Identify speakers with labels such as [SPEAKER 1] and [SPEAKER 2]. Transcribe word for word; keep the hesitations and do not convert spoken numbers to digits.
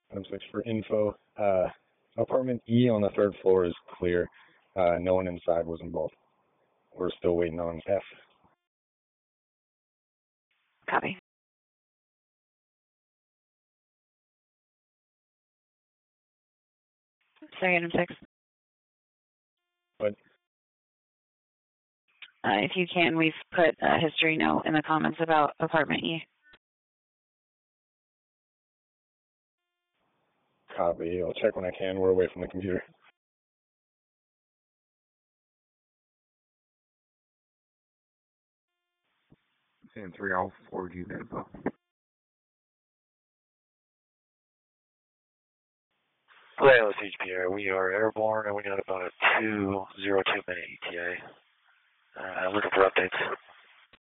[SPEAKER 1] Item six for info. Uh, apartment E on the third floor is clear. Uh, no one inside was involved. We're still waiting on F.
[SPEAKER 2] Copy. Sorry, item six.
[SPEAKER 1] But
[SPEAKER 2] uh, if you can, we've put a history note in the comments about apartment E.
[SPEAKER 1] Copy. I'll check when I can. We're away from the computer.
[SPEAKER 3] Sam three, I'll forward you that info.
[SPEAKER 4] Atlas H P R, we are airborne and we got about a two zero two minute E T A. Uh, looking for updates.